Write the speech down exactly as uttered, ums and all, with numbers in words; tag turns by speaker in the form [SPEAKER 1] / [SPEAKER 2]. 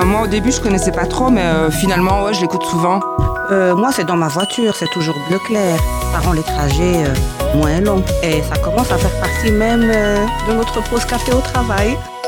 [SPEAKER 1] euh, moi au début je connaissais pas trop, mais euh, finalement ouais, je l'écoute souvent.
[SPEAKER 2] Euh, moi, c'est dans ma voiture, c'est toujours bleu clair. Ça rend les trajets euh, moins longs. Et ça commence à faire partie même euh, de notre pause café au travail.